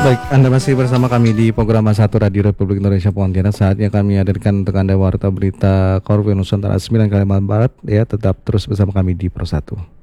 Baik, Anda masih bersama kami di program Satu Radio Republik Indonesia Pontianak. Saatnya kami hadirkan untuk Anda warta berita Korwil Nusantara 9 Kalimantan Barat. Ya, tetap terus bersama kami di Pro 1.